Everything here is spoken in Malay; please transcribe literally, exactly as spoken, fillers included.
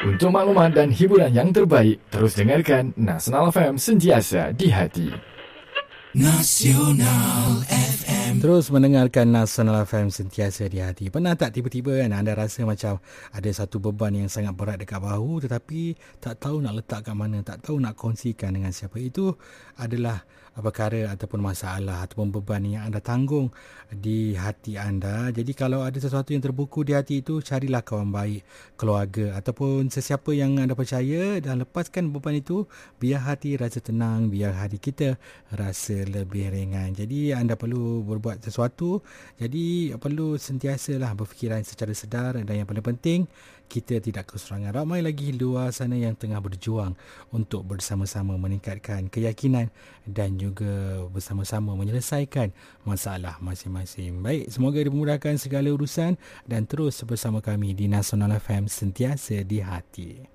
Untuk maklumat dan hiburan yang terbaik, terus dengarkan Nasional F M sentiasa di hati. Nasional F M. Terus mendengarkan Nasional F M sentiasa di hati. Pernah tak tiba-tiba kan anda rasa macam ada satu beban yang sangat berat dekat bahu tetapi tak tahu nak letak kat mana, tak tahu nak kongsikan dengan siapa? Itu adalah perkara ataupun masalah ataupun beban yang anda tanggung di hati anda. Jadi kalau ada sesuatu yang terbuku di hati itu, carilah kawan baik, keluarga ataupun sesiapa yang anda percaya dan lepaskan beban itu, biar hati rasa tenang, biar hati kita rasa lebih ringan. Jadi anda perlu berbuat sesuatu, jadi perlu sentiasalah berfikiran secara sedar, dan yang paling penting kita tidak kekurangan. Ramai lagi luar sana yang tengah berjuang untuk bersama-sama meningkatkan keyakinan dan juga bersama-sama menyelesaikan masalah masing-masing. Baik, semoga dimudahkan segala urusan dan terus bersama kami di Nasional F M sentiasa di hati.